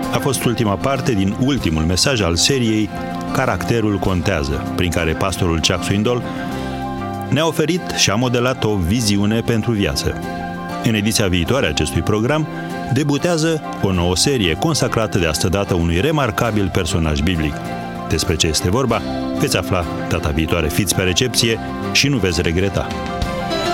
A fost ultima parte din ultimul mesaj al seriei Caracterul contează, prin care pastorul Chuck Swindoll ne-a oferit și a modelat o viziune pentru viață. În ediția viitoare a acestui program debutează o nouă serie consacrată de astădată unui remarcabil personaj biblic. Despre ce este vorba veți afla data viitoare. Fiți pe recepție și nu veți regreta.